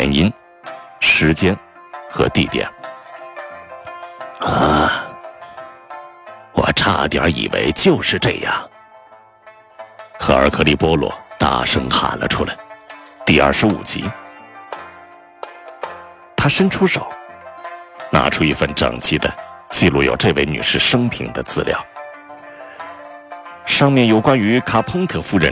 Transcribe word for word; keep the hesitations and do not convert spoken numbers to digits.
原因、时间和地点。 啊，我差点以为就是这样。 赫尔克利波罗大声喊了出来。第二十五集，他伸出手，拿出一份整齐的记录有这位女士生平的资料，上面有关于卡彭特夫人